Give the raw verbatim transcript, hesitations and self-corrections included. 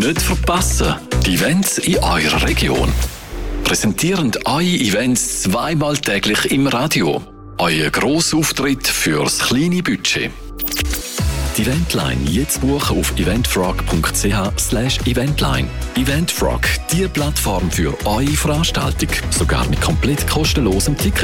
Nicht verpassen, die Events in eurer Region. Präsentierend eure Events zweimal täglich im Radio. Euer Grossauftritt fürs kleine Budget. Die Eventline jetzt buchen auf eventfrog punkt c h slash eventline. Eventfrog, die Plattform für eure Veranstaltung. Sogar mit komplett kostenlosem Ticket.